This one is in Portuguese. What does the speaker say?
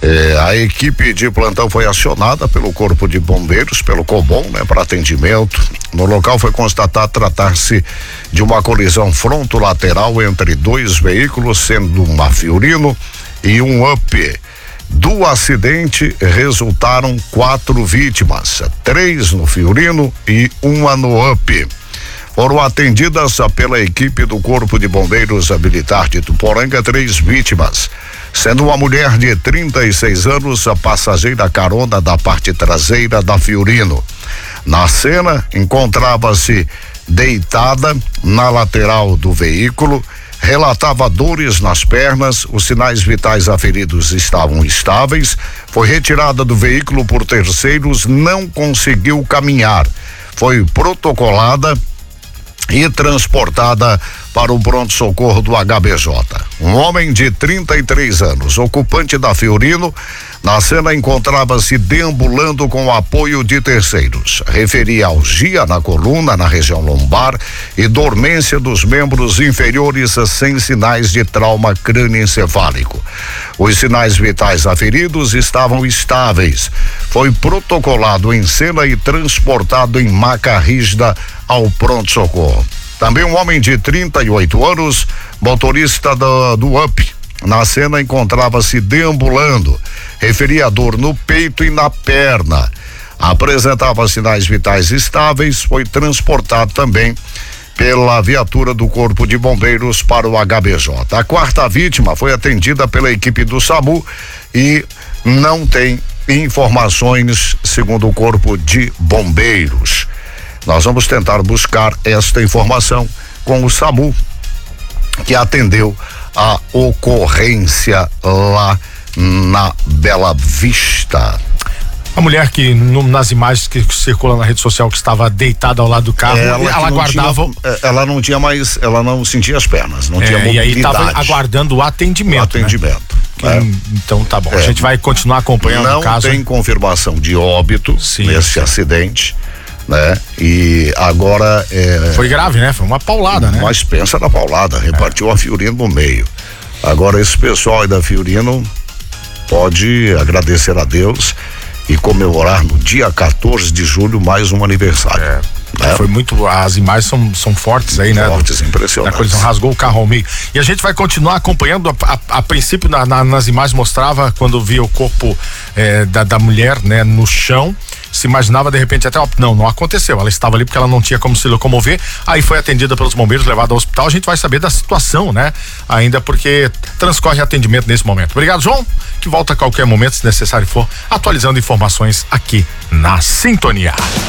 A equipe de plantão foi acionada pelo Corpo de Bombeiros, pelo COBOM, para atendimento. No local foi constatado tratar-se de uma colisão fronto-lateral entre dois veículos, sendo uma Fiorino e um Up. Do acidente resultaram 4 vítimas, 3 no Fiorino e uma no Up. Foram atendidas pela equipe do Corpo de Bombeiros Militar de Ituporanga 3 vítimas, sendo uma mulher de 36 anos, a passageira carona da parte traseira da Fiorino. Na cena, encontrava-se deitada na lateral do veículo, relatava dores nas pernas, os sinais vitais aferidos estavam estáveis, foi retirada do veículo por terceiros, não conseguiu caminhar, foi protocolada e transportada para o pronto-socorro do HBJ. Um homem de 33 anos, ocupante da Fiorino, na cena encontrava-se deambulando com o apoio de terceiros. Referia algia na coluna, na região lombar e dormência dos membros inferiores sem sinais de trauma crânioencefálico. Os sinais vitais aferidos estavam estáveis. Foi protocolado em cena e transportado em maca rígida ao pronto-socorro. Também um homem de 38 anos, motorista do Up, na cena encontrava-se deambulando, referia dor no peito e na perna, apresentava sinais vitais estáveis, foi transportado também pela viatura do Corpo de Bombeiros para o HBJ. A 4ª vítima foi atendida pela equipe do SAMU e não tem informações, segundo o Corpo de Bombeiros. Nós vamos tentar buscar esta informação com o SAMU, que atendeu a ocorrência lá na Bela Vista. A mulher que nas imagens que circulam na rede social, que estava deitada ao lado do carro, ela guardava. Ela não tinha mais, ela não sentia as pernas, não tinha mobilidade. E aí estava aguardando o atendimento. Então tá bom. A gente vai continuar acompanhando o caso. Não tem confirmação de óbito nesse acidente, né? E agora foi grave, né? Foi uma paulada, né? Mas pensa na paulada, repartiu a Fiorino no meio. Agora esse pessoal aí da Fiorino pode agradecer a Deus e comemorar no dia 14 de julho mais um aniversário. Foi muito, as imagens são fortes aí, né? Fortes, impressionantes. A colisão rasgou o carro ao meio. E a gente vai continuar acompanhando. A princípio, nas imagens mostrava quando via o corpo da mulher, né, no chão. Se imaginava de repente até, não aconteceu, ela estava ali porque ela não tinha como se locomover, aí foi atendida pelos bombeiros, levada ao hospital. A gente vai saber da situação, né? Ainda porque transcorre atendimento nesse momento. Obrigado, João, que volta a qualquer momento, se necessário for, atualizando informações aqui na Sintonia.